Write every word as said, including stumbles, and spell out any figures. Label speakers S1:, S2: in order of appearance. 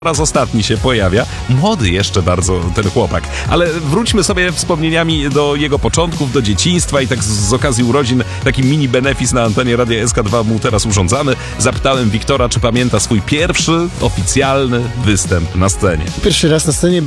S1: raz ostatni się pojawia. Młody jeszcze bardzo ten chłopak. Ale wróćmy sobie wspomnieniami do jego początków, do dzieciństwa i tak z, z okazji urodzin taki mini benefis na antenie Radia S K dwa mu teraz urządzamy. Zapytałem Wiktora, czy pamięta swój pierwszy oficjalny występ na scenie.
S2: Pierwszy raz na scenie